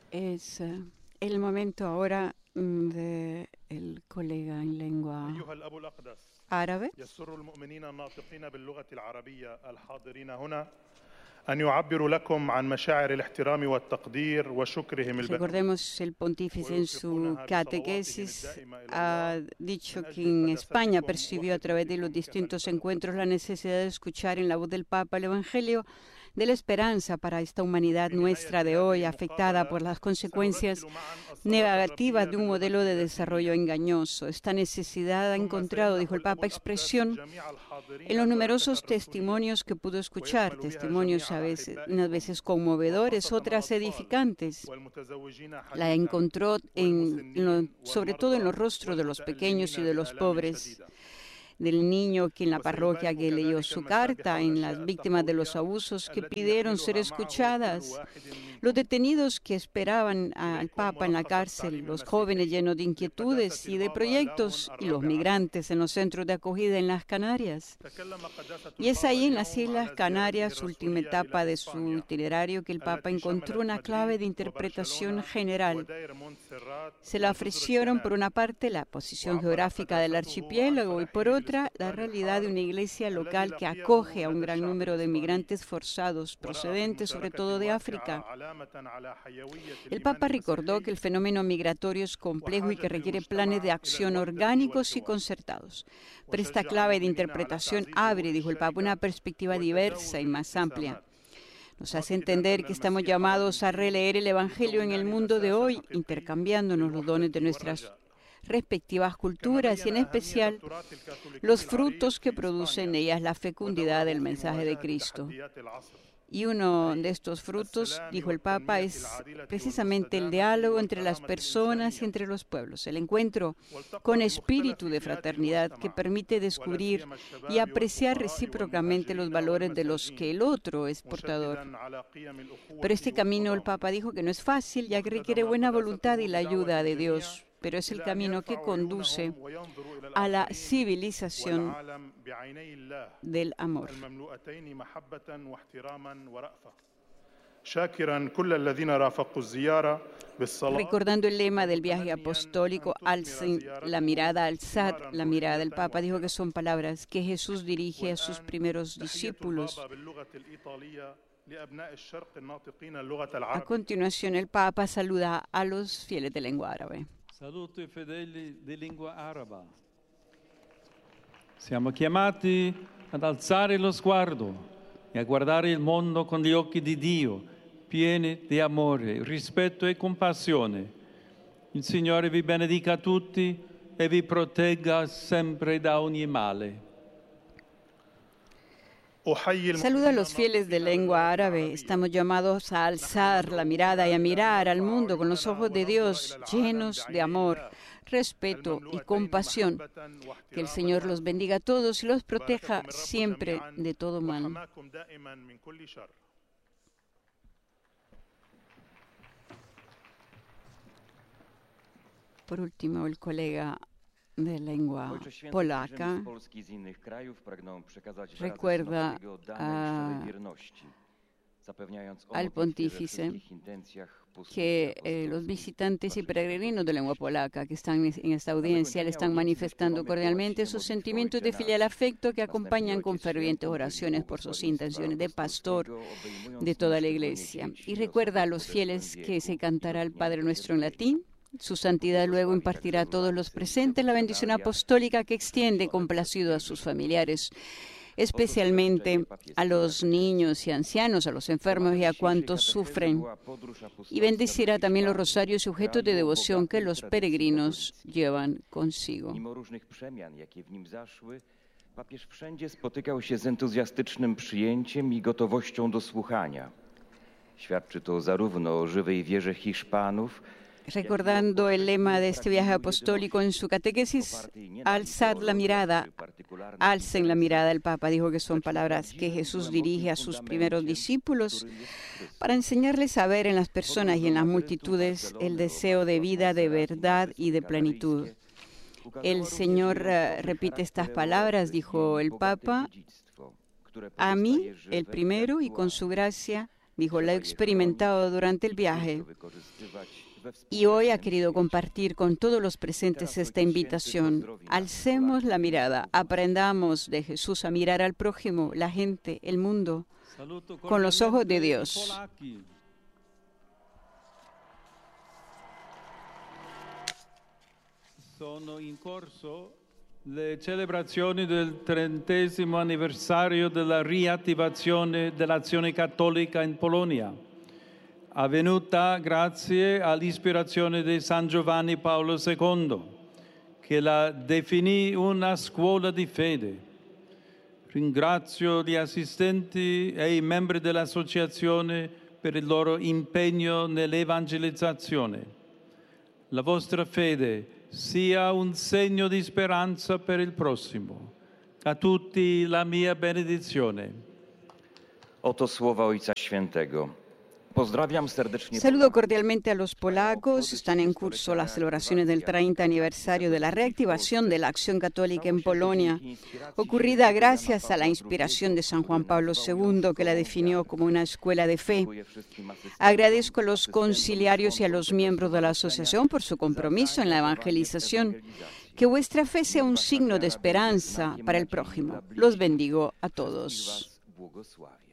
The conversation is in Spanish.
Es el momento ahora del colega en lengua أيها الأب الأقدس árabe. يسر المؤمنين الناطقين باللغة العربية الحاضرين هنا أن يعبروا لكم عن مشاعر الاحترام والتقدير وشكرهم البتول Recordemos, el pontífice en su ويرفقونها بصلواتهم catequesis الدائمة إلى ha الله dicho من que أجل en España قداستكم percibió a través de los وخدمتكم distintos ككنيسة encuentros la مقدسة. necesidad de escuchar en la voz del Papa el Evangelio de la esperanza para esta humanidad في nuestra نهاية de hoy, هذه afectada المقابلة por las consecuencias سنرتل معا الصلاة negativas الربية de un باللغة modelo de desarrollo اللاتينية. engañoso. Esta necesidad ha ثم encontrado, سيمنح dijo el الأب Papa, الأقدس expresión جميع الحاضرين en los البركة numerosos الرسولية testimonios que pudo escuchar, ويشمل بها testimonios جميع a veces, أحبائكم unas veces conmovedores, وخاصة otras الأطفال edificantes. والمتزوجين La حديثا encontró والمسنين sobre todo en والمرضى los rostros de los pequeños y والمتألمين de los بآلام pobres, شديدة. del niño que en la parroquia وسيبارك que leyó كذلك su المساء carta, بحول en las الأشياء víctimas de los التقوية abusos que التي pidieron ser يحملها معه كل escuchadas, واحد los منكم. detenidos que esperaban al إليكم Papa en la ملخص cárcel, التعليم los jóvenes المسيحي llenos de لقداسة inquietudes y de البابا لاون proyectos, y los الرابع عشر. migrantes en los centros de acogida en las Canarias. تكلم قداسة Y es البابا ahí en las اليوم Islas على زيارته Canarias, última الرسولية etapa إلى de su إسبانيا itinerario, que el Papa التي encontró شملت una clave de مدريد interpretación وبرشلونة general. ودير مونتسيرات Se le وجزر ofrecieron, por الكناري. una parte, la posición وعبر geográfica del قداسته عن archipiélago y, por فرحه otra, la بالاستقبال realidad de الحار una iglesia الذي local que acoge لقيه a un لدى gran الشعب número de الإسباني. migrantes forzados ورأى procedentes, sobre بالمشاركة todo de الواسعة África. علامة على حيوية El الإيمان Papa recordó que المسيحي el fenómeno migratorio es complejo y وحاجة que requiere planes de المجتمع إلى acción الوحدة orgánicos y والحوار. concertados. Pero esta وشجع clave de المؤمنين على interpretación تعزيز abre, روح dijo el Papa, una الشركة perspectiva diversa وتزاوج y más amplia. الابتسامات Nos hace مؤكدا entender أن que estamos المسيح llamados a والإنجيل releer el Evangelio en el يكونان mundo de الأساس hoy, الحقيقي intercambiándonos los dones de للوحدة nuestras والرجاء. respectivas كما culturas y بين en أهمية especial التراث الكاثوليكي los العريق frutos que في produce en إسبانيا ellas la fecundidad del ودوره في mensaje de مواجهة Cristo. تحديات العصر Y uno de أي estos frutos, السلام dijo el Papa, والتنمية es العادلة precisamente el والمستدامة diálogo entre las والكرامة personas y الإنسانية entre los pueblos, el encuentro والتقى con بمختلف espíritu de فئات fraternidad que المجتمع permite ولا descubrir سيما y الشباب apreciar والفقراء recíprocamente los والمهاجرين valores de los que والمساجين el otro es portador. مشددا على قيم الأخوة Pero este camino, el والتضامن Papa dijo que no es fácil, ya que requiere واختتم buena voluntad y قداسته la بدعوة ayuda de الجميع Dios. Pero es el إلى أن camino que يرفعوا conduce عيونهم وينظروا إلى a la الآخرين civilización والعالم بعيني الله del amor. المملوءتين محبة واحتراما ورأفة شاكرا كل الذين رافقوا الزيارة بالصلاة Recordando el lema del viaje apostólico, alcen la mirada, alzad la mirada, del Papa dijo que son palabras que Jesús dirige a sus primeros تحية discípulos. البابا باللغة الإيطالية لأبناء الشرق الناطقين اللغة A العربية. continuación, el Papa saluda a los fieles de lengua árabe. Saluto i fedeli di lingua araba. Siamo chiamati ad alzare lo sguardo e a guardare il mondo con gli occhi di Dio, pieni di amore, rispetto e compassione. Il Signore vi benedica tutti e vi protegga sempre da ogni male. Saluda a los fieles de lengua árabe. Estamos llamados a alzar la mirada y a mirar al mundo con los ojos de Dios, llenos de amor, respeto y compasión. Que el Señor los bendiga a todos y los proteja siempre de todo mal. Por último, el colega de lengua Ojcze Święty, polaca krzyżem z Polski i z innych krajów pragnął przekazać wyrazy recuerda synowskiego oddania i szczerej wierności, zapewniając al o pontífice wszystkich intencjach posług que apostolskich los visitantes y waszych peregrinos de lengua polaca que están en esta audiencia le están manifestando cordialmente sus sentimientos de filial afecto que acompañan con fervientes oraciones por sus intenciones de pastor de toda la iglesia. Y recuerda a los fieles que se cantará el Padre Nuestro en latín. Su santidad luego impartirá a todos los presentes la bendición apostólica que extiende complacido a sus familiares, especialmente a los niños y ancianos, a los enfermos y a cuantos sufren. Y bendecirá también los rosarios y objetos de devoción que los peregrinos llevan consigo. Mimo różnych przemian, jakie w nim zaszły, papież wszędzie spotykał się z entuzjastycznym przyjęciem i gotowością do słuchania. Świadczy to zarówno o żywej wierze Hiszpanów, Recordando el lema de este viaje apostólico en su catequesis, alzad la mirada, alcen la mirada. El Papa dijo que son palabras que Jesús dirige a sus primeros discípulos para enseñarles a ver en las personas y en las multitudes el deseo de vida, de verdad y de plenitud. El Señor repite estas palabras, dijo el Papa, a mí, el primero, y con su gracia dijo, lo he experimentado durante el viaje y hoy ha querido compartir con todos los presentes esta invitación. Alcemos la mirada, aprendamos de Jesús a mirar al prójimo, la gente, el mundo, con los ojos de Dios. Sono in corso le celebrazioni del 30° anniversario della riattivazione dell'azione cattolica in Polonia, avvenuta grazie all'ispirazione di San Giovanni Paolo II, che la definì una scuola di fede. Ringrazio gli assistenti e i membri dell'associazione per il loro impegno nell'evangelizzazione. La vostra fede sia un segno di speranza per il prossimo. A tutti la mia benedizione. Oto słowa Ojca Świętego. Pozdrawiam serdecznie. Saludo cordialmente a los polacos. Están en curso las celebraciones del 30 aniversario de la reactivación de la acción católica en Polonia, ocurrida gracias a la inspiración de San Juan Pablo II, que la definió como una escuela de fe. Agradezco a los conciliarios y a los miembros de la asociación por su compromiso en la evangelización. Que vuestra fe sea un signo de esperanza para el prójimo. Los bendigo a todos.